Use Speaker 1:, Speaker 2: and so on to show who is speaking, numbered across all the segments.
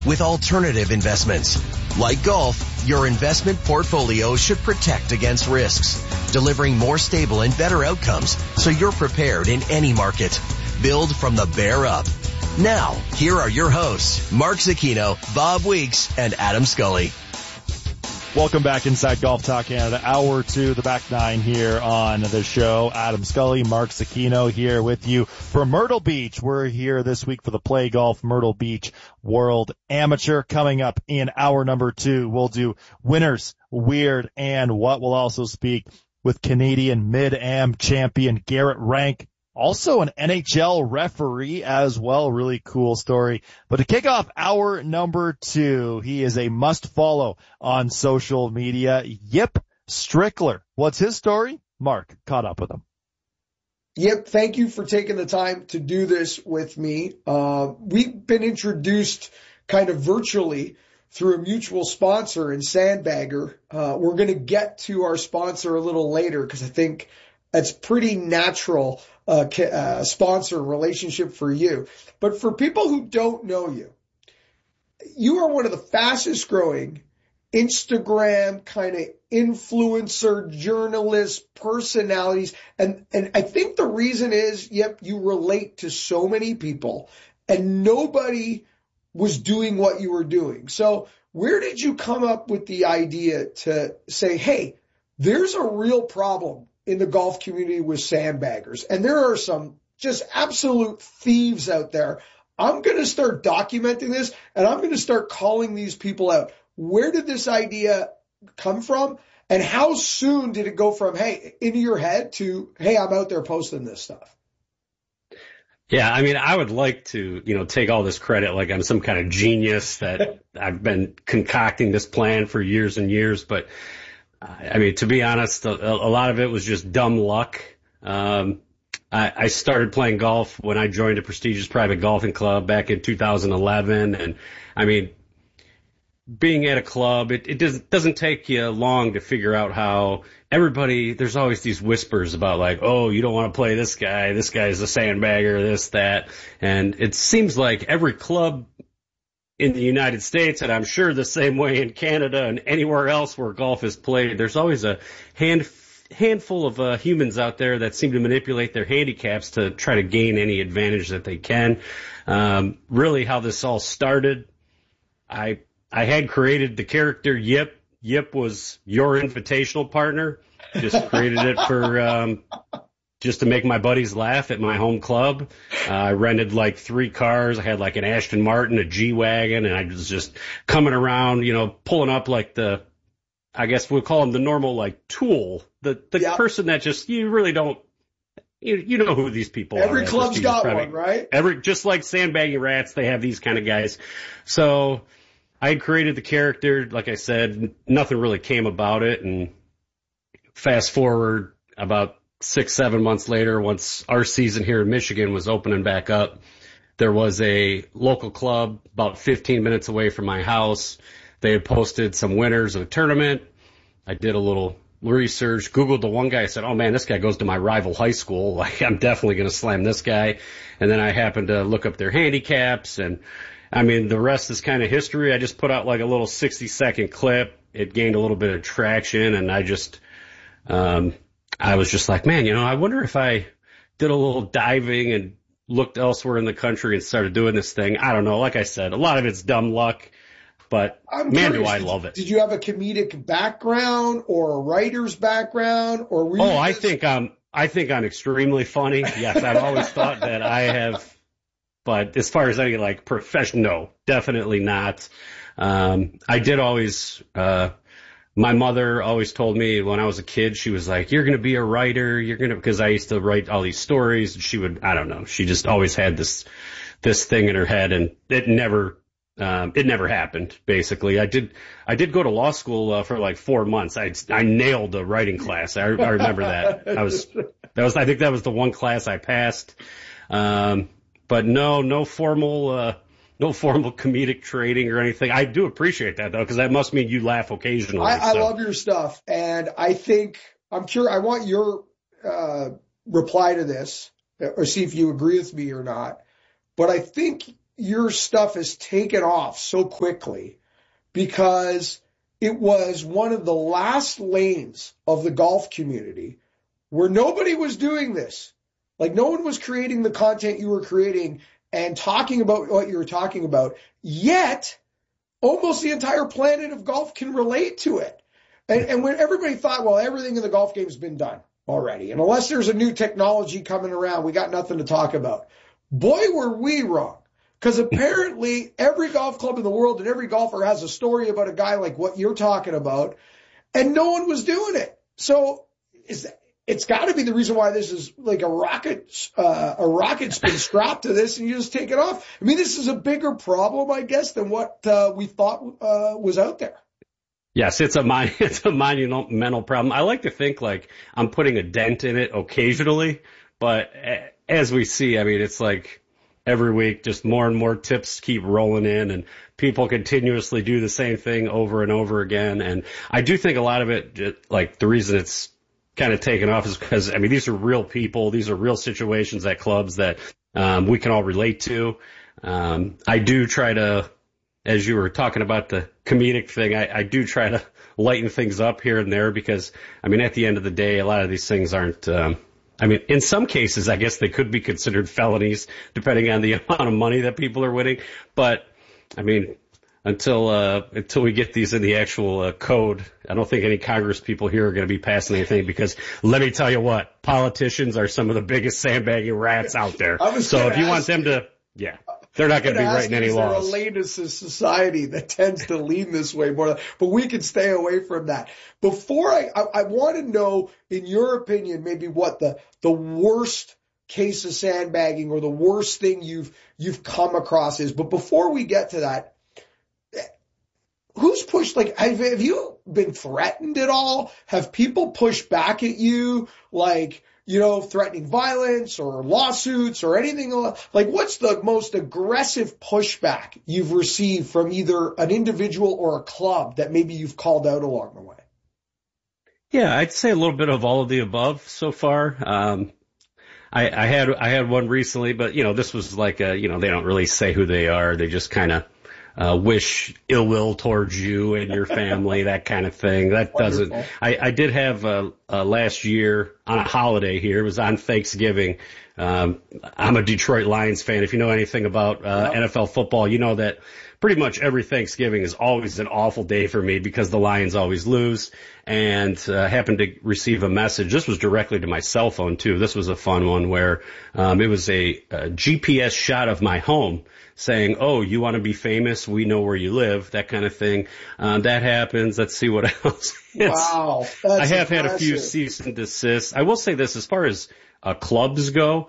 Speaker 1: with alternative investments. Like golf, your investment portfolio should protect against risks, delivering more stable and better outcomes so you're prepared in any market. Build from the bear up. Now, here are your hosts, Mark Zecchino, Bob Weeks, and Adam Scully.
Speaker 2: Welcome back inside Golf Talk Canada, hour 2, the back nine here on the show. Adam Scully, Mark Zecchino here with you from Myrtle Beach. We're here this week for the Play Golf Myrtle Beach World Amateur. Coming up in hour number 2, we'll do winners, weird, and what. We'll also speak with Canadian Mid-Am champion Garrett Rank. Also an NHL referee as well. Really cool story. But to kick off hour number 2, he is a must follow on social media. Yip Strickler. What's his story? Mark caught up with him.
Speaker 3: Yep, thank you for taking the time to do this with me. We've been introduced kind of virtually through a mutual sponsor in Sandbagger. We're going to get to our sponsor a little later because I think it's pretty natural sponsor relationship for you. But for people who don't know you, you are one of the fastest growing Instagram kind of influencer, journalist personalities. And I think the reason is, yep, you relate to so many people and nobody was doing what you were doing. So where did you come up with the idea to say, hey, there's a real problem in the golf community with sandbaggers, and there are some just absolute thieves out there. I'm going to start documenting this, and I'm going to start calling these people out. Where did this idea come from, and how soon did it go from, hey, into your head to, hey, I'm out there posting this stuff?
Speaker 4: Yeah, I mean, I would like to, take all this credit like I'm some kind of genius that I've been concocting this plan for years and years, but I mean, to be honest, a lot of it was just dumb luck. I started playing golf when I joined a prestigious private golfing club back in 2011. And I mean, being at a club, it doesn't take you long to figure out how there's always these whispers about like, oh, you don't want to play this guy. This guy's a sandbagger, this, that. And it seems like every club in the United States, and I'm sure the same way in Canada and anywhere else where golf is played, there's always a handful of humans out there that seem to manipulate their handicaps to try to gain any advantage that they can. Really how this all started, I had created the character Yip. Yip was your invitational partner. Just created it for just to make my buddies laugh at my home club. I rented like 3 cars. I had like an Aston Martin, a G-Wagon, and I was just coming around, pulling up like I guess we'll call them the normal like tool, the person that just, you really don't, you know who these people are.
Speaker 3: Every club's got one, right?
Speaker 4: Just like sandbagging rats, they have these kind of guys. So I had created the character. Like I said, nothing really came about it. And fast forward about 6-7 months later, once our season here in Michigan was opening back up, there was a local club about 15 minutes away from my house. They had posted some winners of a tournament. I did a little research, Googled the one guy. I said, oh man, this guy goes to my rival high school. Like, I'm definitely going to slam this guy. And then I happened to look up their handicaps, and I mean, the rest is kind of history. I just put out like a little 60-second clip. It gained a little bit of traction, and I was just like, man, I wonder if I did a little diving and looked elsewhere in the country and started doing this thing. I don't know. Like I said, a lot of it's dumb luck, but man, do I love it.
Speaker 3: Did you have a comedic background or a writer's background, or were you
Speaker 4: I think I'm extremely funny. Yes, I've always thought that I have, but as far as any like profession, no, definitely not. I did always, my mother always told me when I was a kid, she was like, you're going to be a writer. Because I used to write all these stories, and she would, I don't know, she just always had this thing in her head, and it never happened. Basically, I did go to law school for like 4 months. I nailed a writing class. I remember that. I think that was the one class I passed. But no formal comedic training or anything. I do appreciate that though, because that must mean you laugh occasionally.
Speaker 3: I love your stuff, and I'm curious. I want your reply to this, or see if you agree with me or not. But I think your stuff has taken off so quickly because it was one of the last lanes of the golf community where nobody was doing this. Like, no one was creating the content you were creating and talking about what you were talking about, yet almost the entire planet of golf can relate to it. And when everybody thought, well, everything in the golf game has been done already, and unless there's a new technology coming around, we got nothing to talk about. Boy, were we wrong. Because apparently every golf club in the world and every golfer has a story about a guy like what you're talking about, and no one was doing it. So it's got to be the reason why this is like a rocket's been strapped to this and you just take it off. I mean, this is a bigger problem, I guess, than what we thought was out there.
Speaker 4: Yes, it's a monumental problem. I like to think like I'm putting a dent in it occasionally, but as we see, I mean, it's like every week, just more and more tips keep rolling in and people continuously do the same thing over and over again. And I do think a lot of it, like the reason it's kind of taken off is because, I mean, these are real people. These are real situations at clubs that we can all relate to. I do try to, as you were talking about the comedic thing, I do try to lighten things up here and there because, I mean, at the end of the day, a lot of these things aren't, I mean, in some cases, I guess they could be considered felonies depending on the amount of money that people are winning. But, I mean, until we get these in the actual code, I don't think any Congress people here are going to be passing anything because let me tell you what, politicians are some of the biggest sandbagging rats out there. So if you want them to, yeah. They're not going to be writing any laws.
Speaker 3: Is there a latest society that tends to lean this way more, but we can stay away from that. Before I want to know, in your opinion, maybe what the worst case of sandbagging or the worst thing you've come across is. But before we get to that, who's pushed, like, have you been threatened at all? Have people pushed back at you, like, you know, threatening violence or lawsuits or anything? Like, what's the most aggressive pushback you've received from either an individual or a club that maybe you've called out along the way?
Speaker 4: Yeah, I'd say a little bit of all of the above so far. I had one recently, but, you know, this was like you know, they don't really say who they are. They just kind of wish ill will towards you and your family, that kind of thing. That
Speaker 3: Wonderful.
Speaker 4: doesn't, I did have, last year on a holiday here. It was on Thanksgiving. I'm a Detroit Lions fan. If you know anything about, NFL football, you know that pretty much every Thanksgiving is always an awful day for me because the Lions always lose. And, happened to receive a message. This was directly to my cell phone too. This was a fun one where, it was a GPS shot of my home saying, oh, you want to be famous? We know where you live, that kind of thing. That happens. Let's see what else.
Speaker 3: Wow.
Speaker 4: I have had a few cease and desist. I will say this, as far as clubs go,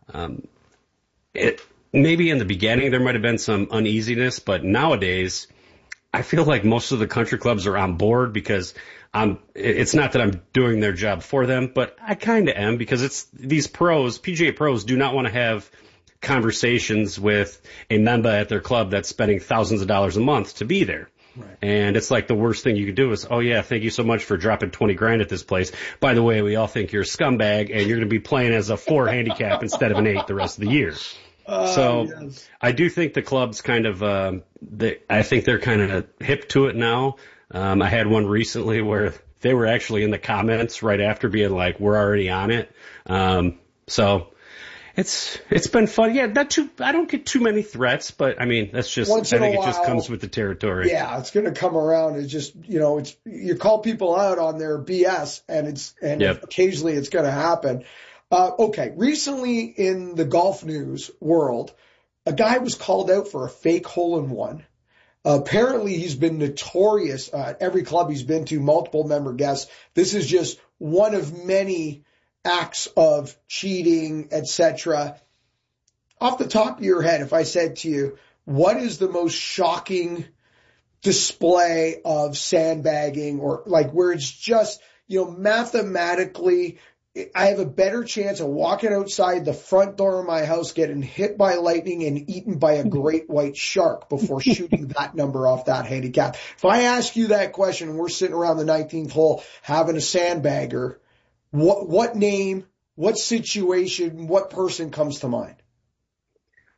Speaker 4: maybe in the beginning there might have been some uneasiness, but nowadays I feel like most of the country clubs are on board because it's not that I'm doing their job for them, but I kind of am because it's these pros, PGA pros do not want to have conversations with a member at their club that's spending thousands of dollars a month to be there. Right. And it's like the worst thing you could do is, oh yeah, thank you so much for dropping 20 grand at this place. By the way, we all think you're a scumbag and you're going to be playing as a 4 handicap instead of an 8 the rest of the year. Yes. I do think the clubs kind of, I think they're kind of hip to it now. I had one recently where they were actually in the comments right after being like, we're already on it. So it's been fun. Yeah, I don't get too many threats, but I mean, that's just, I think it just comes with the territory.
Speaker 3: Yeah, it's going to come around. It's just, you know, you call people out on their BS and yep. Occasionally it's going to happen. Okay. Recently in the golf news world, a guy was called out for a fake hole-in-one. Apparently he's been notorious at every club he's been to, multiple member guests. This is just one of many acts of cheating, etc. Off the top of your head, if I said to you, what is the most shocking display of sandbagging, or like where it's just, you know, mathematically, I have a better chance of walking outside the front door of my house, getting hit by lightning and eaten by a great white shark before shooting that number off that handicap? If I ask you that question and we're sitting around the 19th hole having a sandbagger, what name, what situation, what person comes to mind?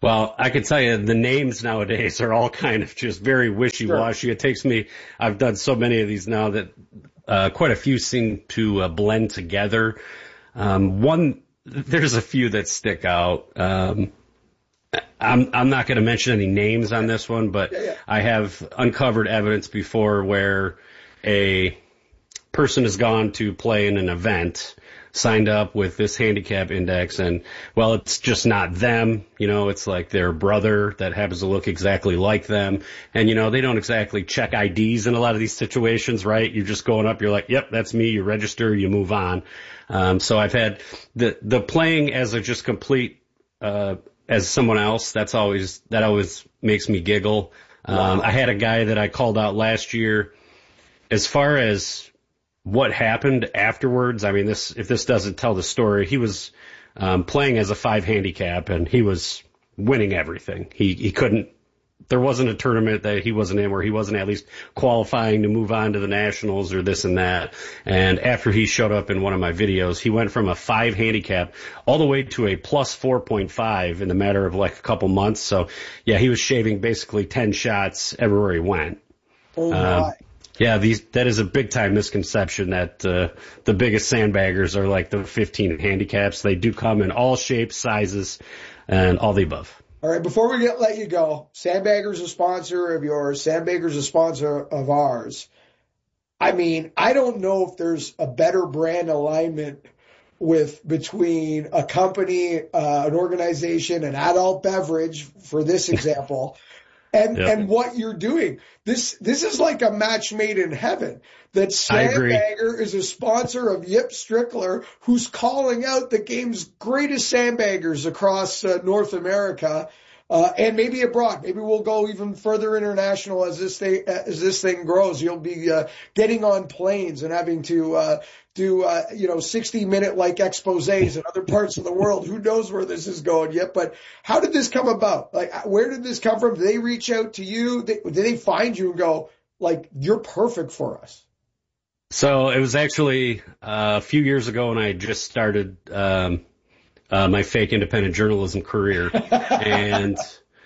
Speaker 4: Well, I can tell you the names nowadays are all kind of just very wishy-washy. Sure. It takes me, I've done so many of these now that quite a few seem to blend together. There's a few that stick out. I'm not going to mention any names on this one, but I have uncovered evidence before where a person has gone to play in an event, signed up with this handicap index, and, well, it's just not them. It's like their brother that happens to look exactly like them. And, they don't exactly check IDs in a lot of these situations, right? You're just going up, you're like, yep, that's me, you register, you move on. So I've had the playing as a just complete, as someone else, that always makes me giggle. Wow. I had a guy that I called out last year. As far as what happened afterwards, I mean, if this doesn't tell the story, he was playing as a 5 handicap and he was winning everything. He couldn't, there wasn't a tournament that he wasn't in where he wasn't at least qualifying to move on to the nationals or this and that. And after he showed up in one of my videos, he went from a 5 handicap all the way to a plus 4.5 in the matter of like a couple months. So yeah, he was shaving basically 10 shots everywhere he went.
Speaker 3: Oh my.
Speaker 4: Yeah, that is a big time misconception that the biggest sandbaggers are like the 15 handicaps. They do come in all shapes, sizes, and all the above.
Speaker 3: All right, before we let you go, Sandbagger's a sponsor of yours. Sandbagger's a sponsor of ours. I mean, I don't know if there's a better brand alignment between a company, an organization, an adult beverage, for this example, and what you're doing. This is like a match made in heaven. That Sandbagger is a sponsor of Yip Strickler, who's calling out the game's greatest sandbaggers across North America, and maybe abroad. Maybe we'll go even further international as this thing grows. You'll be getting on planes and having to do 60-minute like exposés in other parts of the world. Who knows where this is going yet? But how did this come about? Like, where did this come from? Did they reach out to you? Did they find you and go, like, you're perfect for us?
Speaker 4: So it was actually a few years ago when I just started my fake independent journalism career, and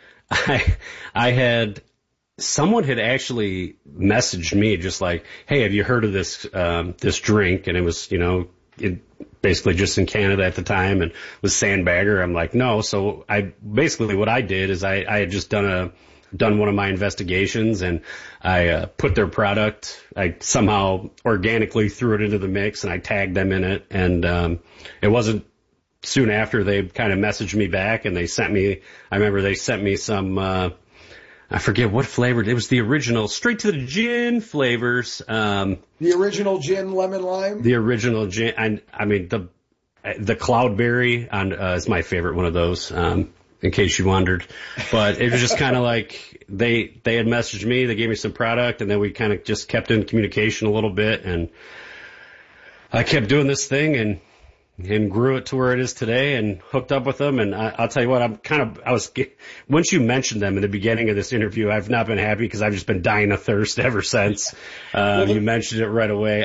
Speaker 4: someone had actually messaged me just like, hey, have you heard of this drink? And it was, basically just in Canada at the time, and was Sandbagger. I'm like, no. So what I did is I had just done one of my investigations, and I put their product, I somehow organically threw it into the mix, and I tagged them in it. And it wasn't soon after they kind of messaged me back, and I remember they sent me some, I forget what flavor. It was the original straight to the gin flavors.
Speaker 3: The original gin, lemon lime?
Speaker 4: The original gin. I mean, the cloudberry is my favorite one of those. In case you wondered, but it was just kind of like they had messaged me, they gave me some product, and then we kind of just kept in communication a little bit, and I kept doing this thing and grew it to where it is today, and hooked up with them. And I'll tell you what, once you mentioned them in the beginning of this interview, I've not been happy because I've just been dying of thirst ever since. You mentioned it right away.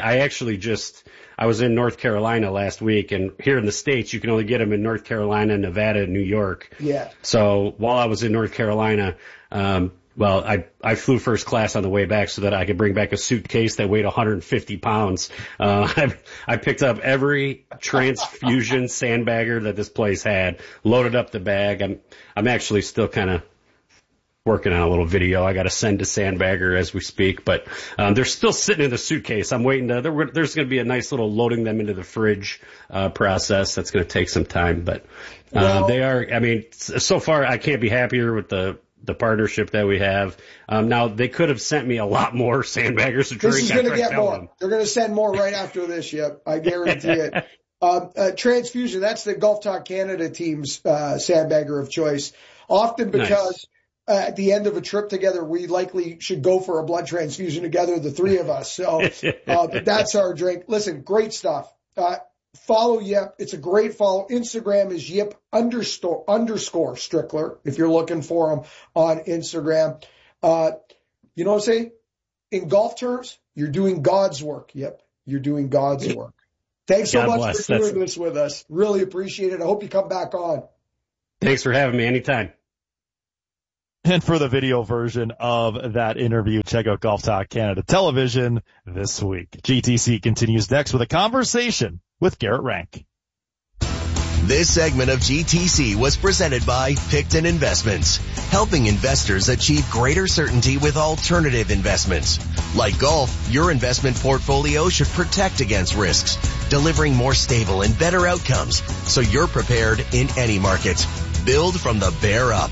Speaker 4: I was in North Carolina last week, and here in the States, you can only get them in North Carolina, Nevada, and New York.
Speaker 3: Yeah.
Speaker 4: So while I was in North Carolina, I flew first class on the way back so that I could bring back a suitcase that weighed 150 pounds. I picked up every transfusion sandbagger that this place had, loaded up the bag. I'm actually still kind of working on a little video I got to send to Sandbagger as we speak, but they're still sitting in the suitcase. I'm waiting there's going to be a nice little loading them into the fridge process. That's going to take some time, but they are, I mean, so far I can't be happier with the partnership that we have. Now they could have sent me a lot more sandbaggers to drink.
Speaker 3: This is going to get more. They're going to send more right after this. Yep. I guarantee it. Transfusion. That's the Golf Talk Canada team's sandbagger of choice. Often because at the end of a trip together, we likely should go for a blood transfusion together, the three of us. So that's our drink. Listen, great stuff. Follow Yip. It's a great follow. Instagram is Yip __ Strickler if you're looking for him on Instagram. You know what I'm saying? In golf terms, you're doing God's work. Yep. You're doing God's work. Thanks so much for doing this with us. Really appreciate it. I hope you come back on.
Speaker 4: Thanks for having me anytime.
Speaker 2: And for the video version of that interview, check out Golf Talk Canada Television this week. GTC continues next with a conversation with Garrett Rank.
Speaker 1: This segment of GTC was presented by Picton Investments, helping investors achieve greater certainty with alternative investments. Like golf, your investment portfolio should protect against risks, delivering more stable and better outcomes so you're prepared in any market. Build from the bear up.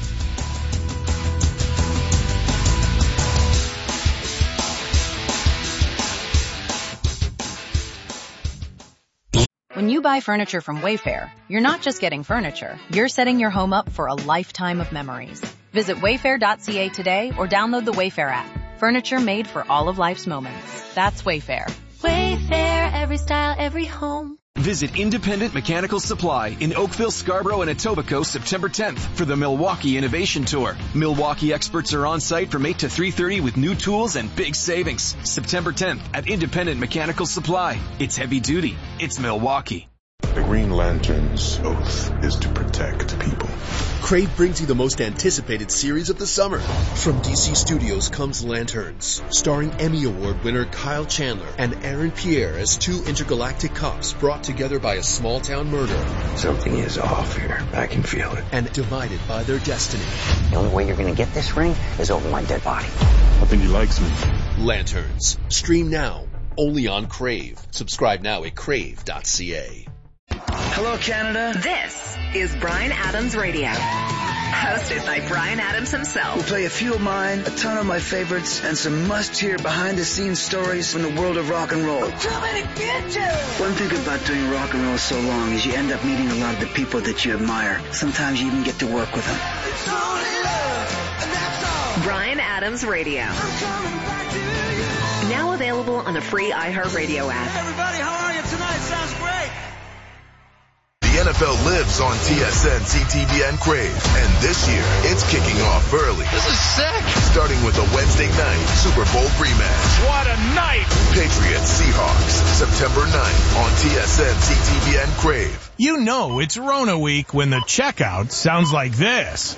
Speaker 5: When you buy furniture from Wayfair, you're not just getting furniture, you're setting your home up for a lifetime of memories. Visit wayfair.ca today or download the Wayfair app. Furniture made for all of life's moments. That's Wayfair.
Speaker 6: Wayfair, every style, every home.
Speaker 7: Visit Independent Mechanical Supply in Oakville, Scarborough, and Etobicoke September 10th for the Milwaukee Innovation Tour. Milwaukee experts are on site from 8 to 3:30 with new tools and big savings. September 10th at Independent Mechanical Supply. It's heavy duty. It's Milwaukee.
Speaker 8: The Green Lantern's oath is to protect people.
Speaker 9: Crave brings you the most anticipated series of the summer. From DC Studios comes Lanterns, starring Emmy Award winner Kyle Chandler and Aaron Pierre as two intergalactic cops brought together by a small-town murder.
Speaker 10: Something is off here. I can feel it.
Speaker 9: And divided by their destiny.
Speaker 11: The only way you're going to get this ring is over my dead body.
Speaker 8: I think he likes me.
Speaker 9: Lanterns. Stream now. Only on Crave. Subscribe now at crave.ca.
Speaker 12: Hello, Canada.
Speaker 13: This is Bryan Adams Radio, hosted by Bryan Adams himself.
Speaker 12: We'll play a few of mine, a ton of my favorites, and some must-hear behind-the-scenes stories from the world of rock and roll.
Speaker 13: I'm coming to get you!
Speaker 12: One thing about doing rock and roll so long is you end up meeting a lot of the people that you admire. Sometimes you even get to work with them.
Speaker 13: It's only love, and that's all. Bryan Adams Radio. I'm coming back to you. Now available on the free iHeartRadio app.
Speaker 14: Hey everybody, how are you tonight? Sounds great.
Speaker 15: The NFL lives on TSN, CTV, and Crave. And this year, it's kicking off early.
Speaker 14: This is sick.
Speaker 15: Starting with a Wednesday night Super Bowl rematch.
Speaker 14: What a night!
Speaker 15: Patriots Seahawks, September 9th on TSN, CTV, and Crave.
Speaker 16: You know it's Rona week when the checkout sounds like this.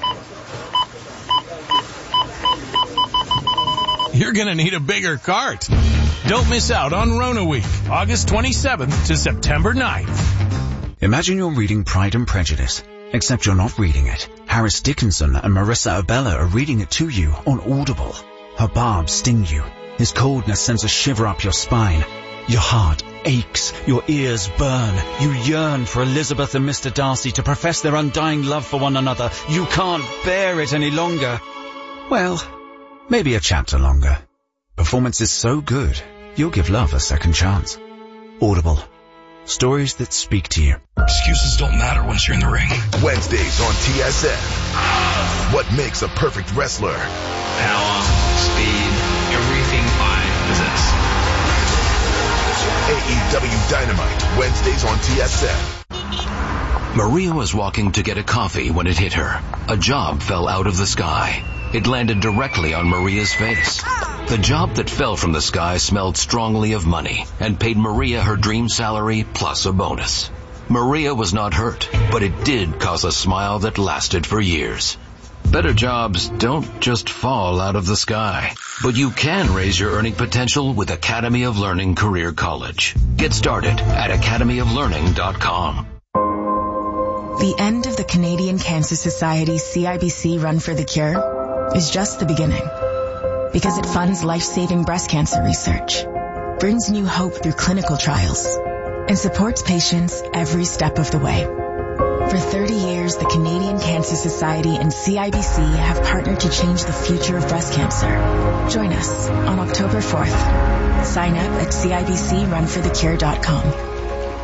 Speaker 16: You're gonna need a bigger cart. Don't miss out on Rona week, August 27th to September 9th.
Speaker 17: Imagine you're reading Pride and Prejudice, except you're not reading it. Harris Dickinson and Marissa Abella are reading it to you on Audible. Her barbs sting you. His coldness sends a shiver up your spine. Your heart aches. Your ears burn. You yearn for Elizabeth and Mr. Darcy to profess their undying love for one another. You can't bear it any longer. Well, maybe a chapter longer. Performance is so good, you'll give love a second chance. Audible. Stories that speak to you.
Speaker 18: Excuses don't matter once you're in the ring.
Speaker 15: Wednesdays on TSN. What makes a perfect wrestler?
Speaker 18: Power, speed, everything I possess.
Speaker 15: AEW Dynamite, Wednesdays on TSN.
Speaker 19: Maria was walking to get a coffee when it hit her. A job fell out of the sky. It landed directly on Maria's face. The job that fell from the sky smelled strongly of money and paid Maria her dream salary plus a bonus. Maria was not hurt, but it did cause a smile that lasted for years. Better jobs don't just fall out of the sky, but you can raise your earning potential with Academy of Learning Career College. Get started at academyoflearning.com.
Speaker 20: The end of the Canadian Cancer Society CIBC Run for the Cure is just the beginning, because it funds life-saving breast cancer research, brings new hope through clinical trials, and supports patients every step of the way. For 30 years, the Canadian Cancer Society and CIBC have partnered to change the future of breast cancer. Join us on October 4th. Sign up at CIBCRunforthecure.com.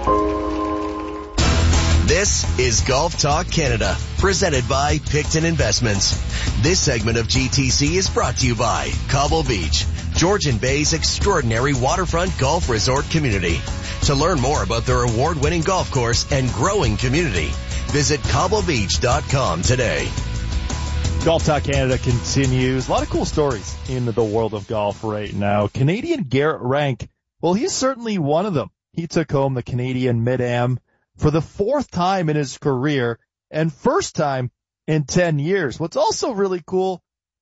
Speaker 1: This is Golf Talk Canada, presented by Picton Investments. This segment of GTC is brought to you by Cobble Beach, Georgian Bay's extraordinary waterfront golf resort community. To learn more about their award-winning golf course and growing community, visit cobblebeach.com today.
Speaker 2: Golf Talk Canada continues. A lot of cool stories in the world of golf right now. Canadian Garrett Rank, well, he's certainly one of them. He took home the Canadian Mid-Am for the fourth time in his career and first time in 10 years. What's also really cool,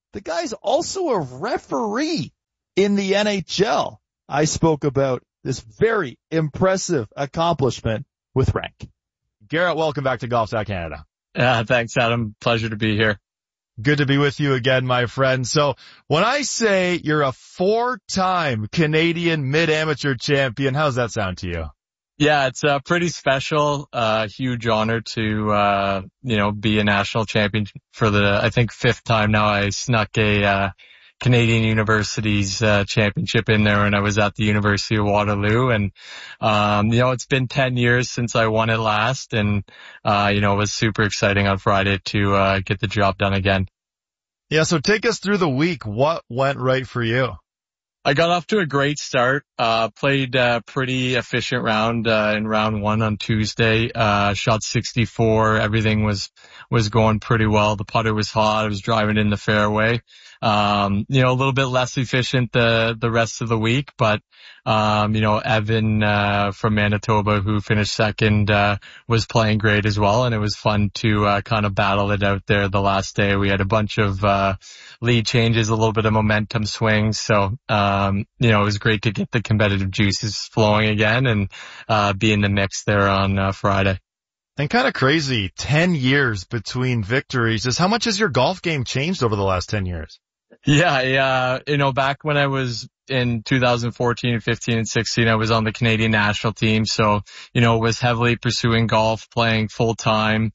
Speaker 2: the guy's also a referee in the NHL. I spoke about this very impressive accomplishment with Rank. Garrett, welcome back to Golf Talk Canada.
Speaker 21: Thanks, Adam. Pleasure to be here.
Speaker 2: Good to be with you again, my friend. So when I say you're a 4-time Canadian mid-amateur champion, how's that sound to you?
Speaker 21: Yeah, it's pretty special. Huge honor to, be a national champion for the, I think, 5th time now. I snuck a, Canadian University's championship in there when I was at the University of Waterloo. And, it's been 10 years since I won it last. And, it was super exciting on Friday to get the job done again.
Speaker 2: Yeah, so take us through the week. What went right for you?
Speaker 21: I got off to a great start, played a pretty efficient round, in round 1 on Tuesday, shot 64. Everything was going pretty well. The putter was hot. I was driving in the fairway. A little bit less efficient the rest of the week, but, Evan, from Manitoba, who finished second, was playing great as well. And it was fun to, kind of battle it out there the last day. We had a bunch of, lead changes, a little bit of momentum swings. So, it was great to get the competitive juices flowing again and, be in the mix there on, Friday.
Speaker 2: And kind of crazy, 10 years between victories. Just how much has your golf game changed over the last 10 years?
Speaker 21: Yeah, back when I was in 2014, 15, and 16, I was on the Canadian national team. So, was heavily pursuing golf, playing full time.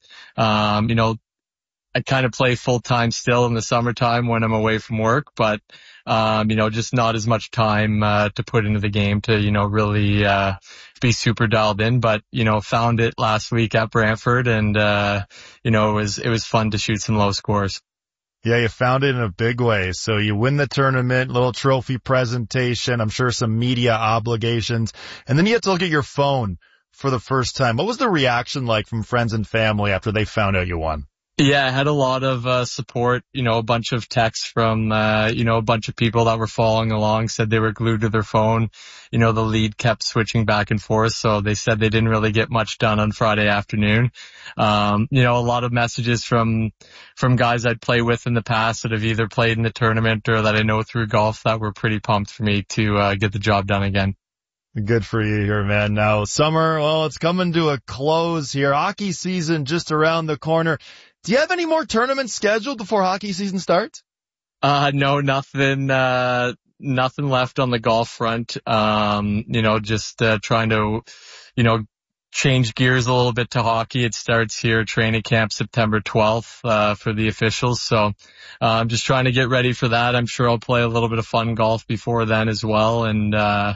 Speaker 21: I kind of play full time still in the summertime when I'm away from work, but, just not as much time, to put into the game to, really, be super dialed in, but, found it last week at Brantford and, it was fun to shoot some low scores.
Speaker 2: Yeah, you found it in a big way. So you win the tournament, little trophy presentation, I'm sure some media obligations, and then you have to look at your phone for the first time. What was the reaction like from friends and family after they found out you won?
Speaker 21: Yeah, I had a lot of support, a bunch of texts from, a bunch of people that were following along, said they were glued to their phone. The lead kept switching back and forth, so they said they didn't really get much done on Friday afternoon. A lot of messages from guys I'd play with in the past that have either played in the tournament or that I know through golf that were pretty pumped for me to, get the job done again.
Speaker 2: Good for you here, man. Now, summer, well, it's coming to a close here. Hockey season just around the corner. Do you have any more tournaments scheduled before hockey season starts?
Speaker 21: No, nothing left on the golf front. Just trying to, change gears a little bit to hockey. It starts here, training camp September 12th, for the officials. So, I'm just trying to get ready for that. I'm sure I'll play a little bit of fun golf before then as well. And,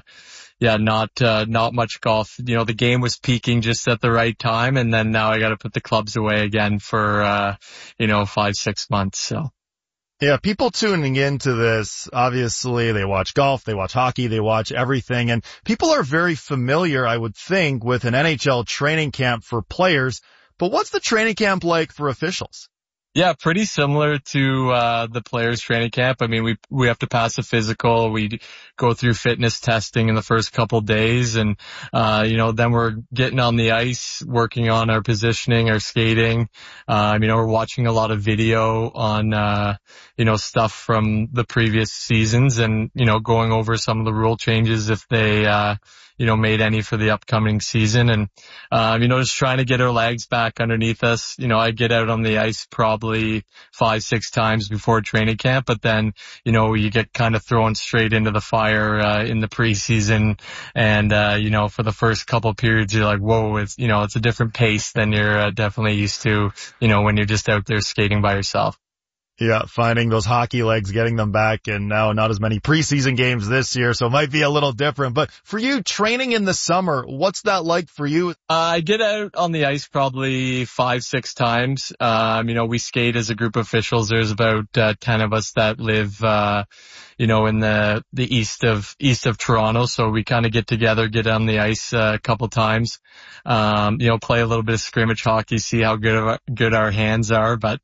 Speaker 21: not much golf. The game was peaking just at the right time, and then now I got to put the clubs away again for, 5-6 months. So.
Speaker 2: Yeah, people tuning into this, obviously they watch golf, they watch hockey, they watch everything, and people are very familiar, I would think, with an NHL training camp for players. But what's the training camp like for officials?
Speaker 21: Yeah, pretty similar to the players' training camp. I mean, we have to pass a physical. We go through fitness testing in the first couple days, and then we're getting on the ice, working on our positioning, our skating. We're watching a lot of video on stuff from the previous seasons, and going over some of the rule changes if they made any for the upcoming season. And, just trying to get our legs back underneath us. I get out on the ice probably 5-6 times before training camp, but then, you get kind of thrown straight into the fire, in the preseason. And, for the first couple of periods, you're like, whoa, it's a different pace than you're definitely used to, when you're just out there skating by yourself.
Speaker 2: Yeah, finding those hockey legs, getting them back, and now not as many preseason games this year, so it might be a little different. But for you, training in the summer, what's that like for you?
Speaker 21: I get out on the ice probably 5-6 times. We skate as a group of officials. There's about 10 of us that live, in the east of Toronto. So we kind of get together, get on the ice a couple times, play a little bit of scrimmage hockey, see how good our hands are. But,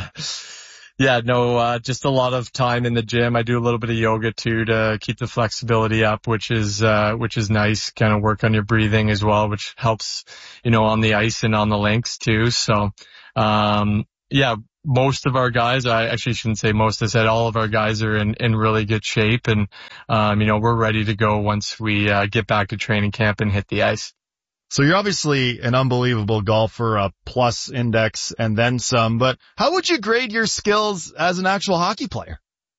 Speaker 21: just a lot of time in the gym. I do a little bit of yoga too to keep the flexibility up, which is nice. Kind of work on your breathing as well, which helps, on the ice and on the links too. So, most of our guys, I actually shouldn't say most, I said all of our guys are in really good shape, and, we're ready to go once we, get back to training camp and hit the ice.
Speaker 2: So you're obviously an unbelievable golfer, a plus index and then some, but how would you grade your skills as an actual hockey player?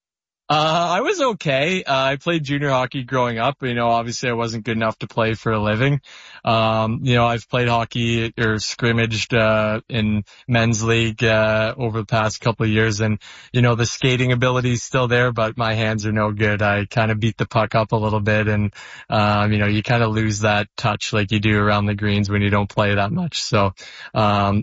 Speaker 21: I was okay. I played junior hockey growing up. Obviously I wasn't good enough to play for a living. I've played hockey or scrimmaged, in men's league, over the past couple of years, and, the skating ability is still there, but my hands are no good. I kind of beat the puck up a little bit, and, you kind of lose that touch like you do around the greens when you don't play that much. So, I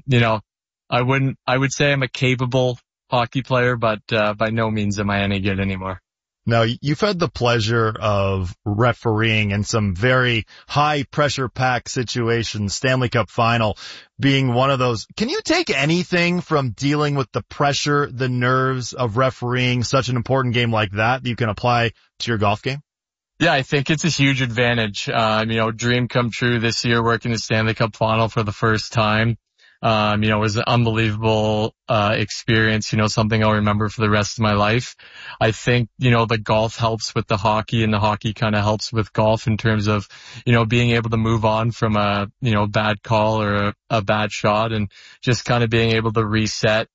Speaker 21: would say I'm a capable hockey player, but by no means am I any good anymore.
Speaker 2: Now, you've had the pleasure of refereeing in some very high pressure pack situations, Stanley Cup final being one of those. Can you take anything from dealing with the pressure, the nerves of refereeing such an important game like that you can apply to your golf game?
Speaker 21: Yeah, I think it's a huge advantage. Dream come true this year working the Stanley Cup final for the first time. It was an unbelievable, experience, something I'll remember for the rest of my life. I think, the golf helps with the hockey, and the hockey kind of helps with golf in terms of, being able to move on from a, bad call or a bad shot, and just kind of being able to reset.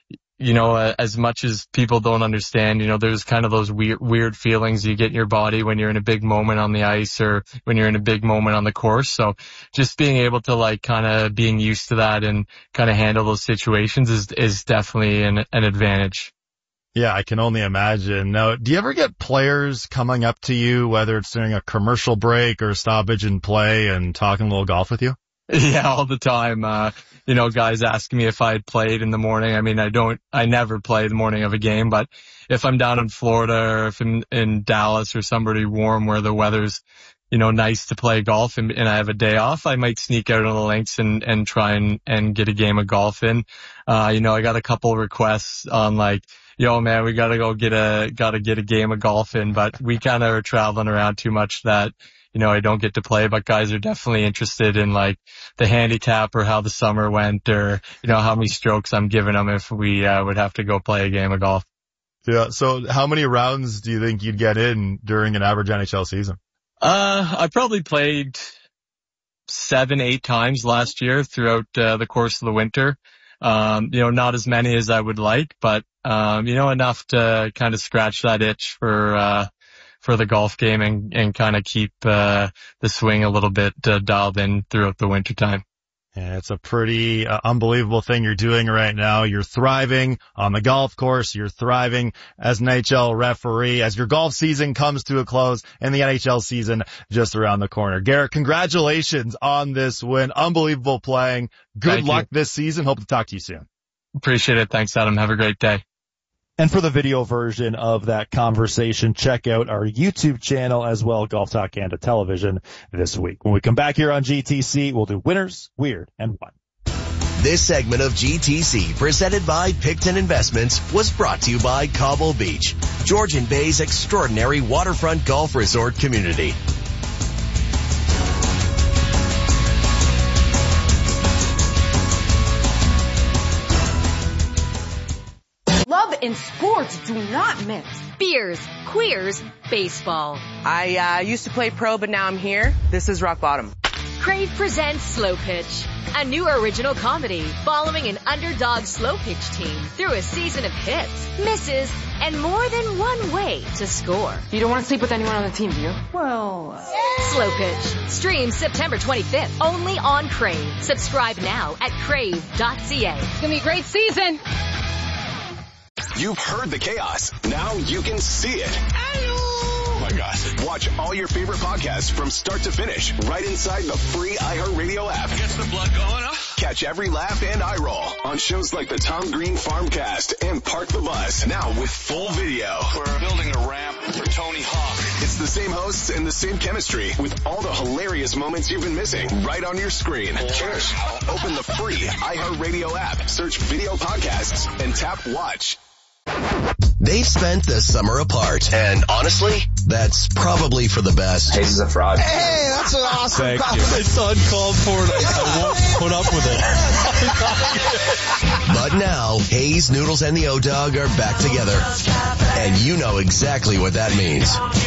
Speaker 21: As much as people don't understand, there's kind of those weird feelings you get in your body when you're in a big moment on the ice or when you're in a big moment on the course. So just being able to kind of being used to that and kind of handle those situations is definitely an advantage.
Speaker 2: Yeah, I can only imagine. Now, do you ever get players coming up to you, whether it's during a commercial break or stoppage in play, and talking a little golf with you?
Speaker 21: Yeah, all the time. Guys ask me if I had played in the morning. I mean, I never play the morning of a game, but if I'm down in Florida or if I'm in Dallas or somebody warm where the weather's, nice to play golf and I have a day off, I might sneak out on the links and try and get a game of golf in. I got a couple requests on yo man, we gotta get a game of golf in, but we kind of are traveling around too much that, I don't get to play, but guys are definitely interested in the handicap or how the summer went or, how many strokes I'm giving them if we, would have to go play a game of golf.
Speaker 2: Yeah. So how many rounds do you think you'd get in during an average NHL season?
Speaker 21: I probably played 7-8 times last year throughout, the course of the winter. Not as many as I would like, but, enough to kind of scratch that itch for the golf game and kind of keep the swing a little bit dialed in throughout the winter time.
Speaker 2: Yeah, it's a pretty unbelievable thing you're doing right now. You're thriving on the golf course. You're thriving as an NHL referee as your golf season comes to a close and the NHL season just around the corner. Garrett, congratulations on this win. Unbelievable playing. Good luck this season. Hope to talk to you soon.
Speaker 21: Appreciate it. Thanks, Adam. Have a great day.
Speaker 2: And for the video version of that conversation, check out our YouTube channel as well, Golf Talk Canada Television this week. When we come back here on GTC, we'll do winners, weird, and one.
Speaker 1: This segment of GTC, presented by Picton Investments, was brought to you by Cobble Beach, Georgian Bay's extraordinary waterfront golf resort community.
Speaker 3: Love and sports do not mix.
Speaker 13: Beers, queers, baseball.
Speaker 22: I used to play pro, but now I'm here. This is rock bottom.
Speaker 13: Crave presents Slow Pitch, a new original comedy following an underdog slow pitch team through a season of hits, misses, and more than one way to score.
Speaker 3: You don't want to sleep with anyone on the team, do you? Well...
Speaker 13: Slow Pitch. Streams September 25th, only on Crave. Subscribe now at crave.ca.
Speaker 3: It's going to be a great season.
Speaker 23: You've heard the chaos. Now you can see it. Oh my gosh. Watch all your favorite podcasts from start to finish right inside the free iHeartRadio app.
Speaker 18: Gets the blood going, huh?
Speaker 23: Catch every laugh and eye roll on shows like the Tom Green Farmcast and Park the Bus. Now with full video.
Speaker 18: We're building a ramp for Tony Hawk.
Speaker 23: It's the same hosts and the same chemistry with all the hilarious moments you've been missing right on your screen. Cheers. Open the free iHeartRadio app, search video podcasts, and tap watch.
Speaker 1: They've spent the summer apart, and honestly, that's probably for the best.
Speaker 10: Hayes is a fraud.
Speaker 4: Hey, that's an awesome
Speaker 2: Thank you. It's uncalled for. I won't put up with it.
Speaker 1: But now, Hayes, Noodles, and the O-Dog are back together. And you know exactly what that means.